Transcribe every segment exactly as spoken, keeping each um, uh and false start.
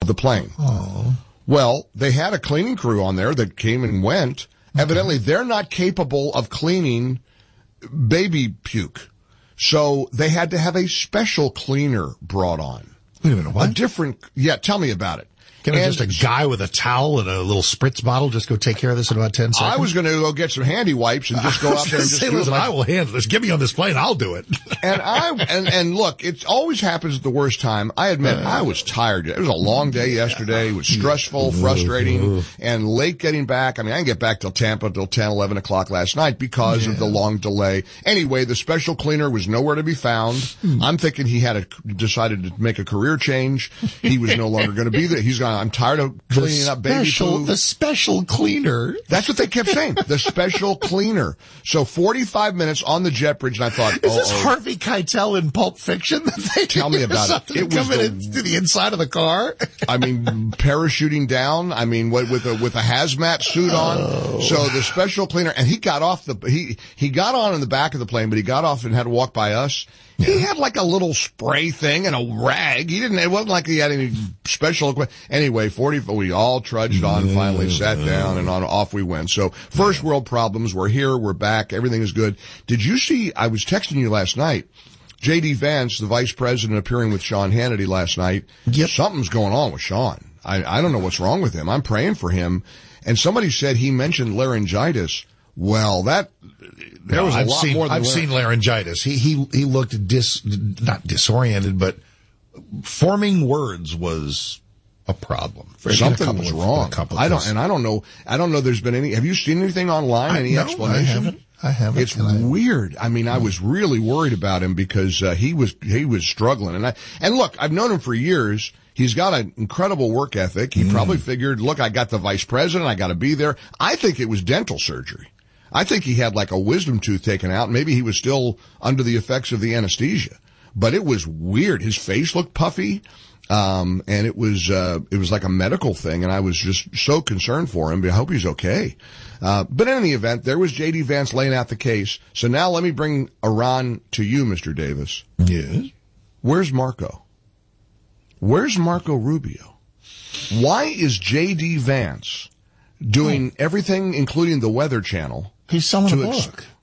the plane. Oh. Well, they had a cleaning crew on there that came and went. Okay. Evidently, they're not capable of cleaning baby puke. So they had to have a special cleaner brought on. Wait a minute, what? A different, yeah, tell me about it. Can I just a guy with a towel and a little spritz bottle just go take care of this in about ten seconds? I was going to go get some handy wipes and just go out there and just say, do listen, it. Like, I will handle this. Get me on this plane. I'll do it. and I and, and look, it always happens at the worst time. I admit, uh, I was tired. It was a long day yesterday. It was stressful, frustrating, and late getting back. I mean, I didn't get back till Tampa till ten, eleven o'clock last night because yeah. of the long delay. Anyway, the special cleaner was nowhere to be found. Hmm. I'm thinking he had a, decided to make a career change. He was no longer going to be there. He's gone, I'm tired of cleaning up baby poo. The special cleaner. That's what they kept saying. The special cleaner. So forty-five minutes on the jet bridge, and I thought, is oh, this oh. Harvey Keitel in Pulp Fiction? That they Tell me about it. It was come the, in to the inside of the car. I mean, parachuting down. I mean, what, with a with a hazmat suit on. Oh. So the special cleaner, and he got off the he he got on in the back of the plane, but he got off and had to walk by us. Yeah. He had like a little spray thing and a rag. He didn't, it wasn't like he had any special equipment. Anyway, forty, we all trudged on, yeah. finally sat down, and on off we went. So first yeah. world problems. We're here. We're back. Everything is good. Did you see, I was texting you last night, J D Vance, the vice president, appearing with Sean Hannity last night. Yep. Something's going on with Sean. I, I don't know what's wrong with him. I'm praying for him. And somebody said he mentioned laryngitis. Well, that, there no, was a I've lot seen, more than I've seen laryngitis. He, he, he looked dis, not disoriented, but forming words was a problem. Something was of, wrong. I don't, and I don't know, I don't know there's been any, have you seen anything online, I, any no, explanation? I haven't. I haven't. It's weird. I mean, I was really worried about him because, uh, he was, he was struggling. And I, and look, I've known him for years. He's got an incredible work ethic. He mm. probably figured, look, I got the vice president. I got to be there. I think it was dental surgery. I think he had like a wisdom tooth taken out. Maybe he was still under the effects of the anesthesia, but it was weird. His face looked puffy. Um, and it was, uh, it was like a medical thing. And I was just so concerned for him. I hope he's okay. Uh, but in any event, there was J D Vance laying out the case. So now let me bring Iran to you, Mister Davis. Yes. Where's Marco? Where's Marco Rubio? Why is J D Vance doing oh. everything, including the Weather Channel? He's selling a ex- book.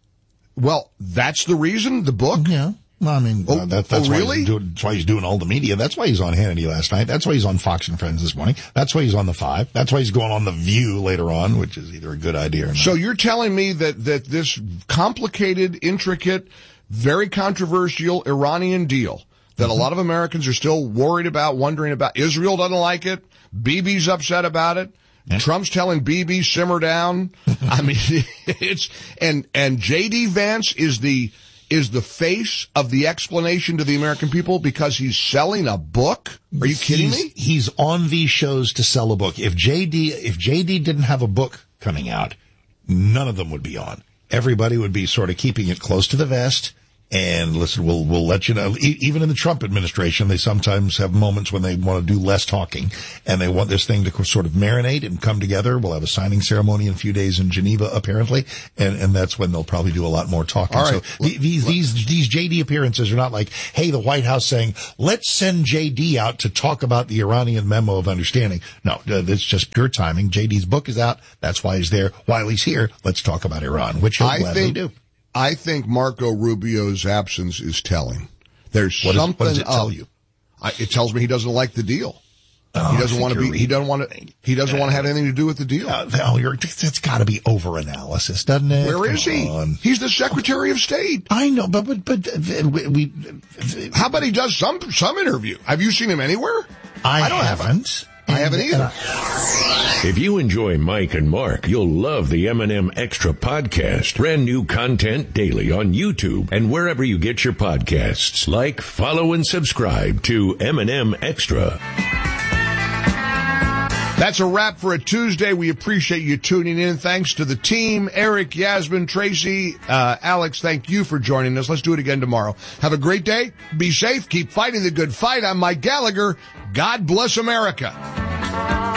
Well, that's the reason, the book? Yeah. Well, I mean, oh, uh, that, that's, oh, why really? he's doing, that's why he's doing all the media. That's why he's on Hannity last night. That's why he's on Fox and Friends this morning. That's why he's on The Five. That's why he's going on The View later on, which is either a good idea or not. So you're telling me that, that this complicated, intricate, very controversial Iranian deal that mm-hmm. a lot of Americans are still worried about, wondering about, Israel doesn't like it, Bibi's upset about it, yeah. Trump's telling Bibi, simmer down. I mean, it's, and, and J D Vance is the, is the face of the explanation to the American people because he's selling a book? Are you kidding he's, me? He's on these shows to sell a book. If J D, if J D didn't have a book coming out, none of them would be on. Everybody would be sort of keeping it close to the vest. And listen, we'll, we'll let you know, e- even in the Trump administration, they sometimes have moments when they want to do less talking and they want this thing to sort of marinate and come together. We'll have a signing ceremony in a few days in Geneva, apparently. And, and that's when they'll probably do a lot more talking. All right. So these, these, these J D appearances are not like, hey, the White House saying, let's send J D out to talk about the Iranian memo of understanding. No, it's just pure timing. J D's book is out. That's why he's there. While he's here, let's talk about Iran, which he'll I gladly think- do. I think Marco Rubio's absence is telling. There's what something. Is, what does it tell of, you? I, it tells me he doesn't like the deal. Oh, he doesn't want to be. Reading. He doesn't want to. He doesn't uh, want to have anything to do with the deal. Uh, well, you're, it's got to be over analysis, doesn't it? Where Come is he? on. He's the Secretary of State. I know, but but but uh, we, we. How about he does some some interview? Have you seen him anywhere? I, I don't haven't. Have I haven't either. If you enjoy Mike and Mark, you'll love the M and M Extra podcast. Brand new content daily on YouTube and wherever you get your podcasts. Like, follow, and subscribe to M and M Extra. That's a wrap for a Tuesday. We appreciate you tuning in. Thanks to the team, Eric, Yasmin, Tracy, uh, Alex, thank you for joining us. Let's do it again tomorrow. Have a great day. Be safe. Keep fighting the good fight. I'm Mike Gallagher. God bless America.